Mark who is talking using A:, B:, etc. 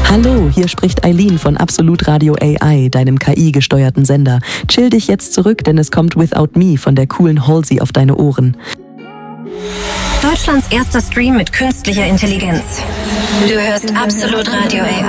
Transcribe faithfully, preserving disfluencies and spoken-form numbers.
A: Hallo, hier spricht Eileen von Absolut Radio A I, deinem K I-gesteuerten Sender. Chill dich jetzt zurück, denn es kommt Without Me von der coolen Halsey auf deine Ohren.
B: Deutschlands erster Stream mit künstlicher Intelligenz. Du hörst Absolut Radio A I.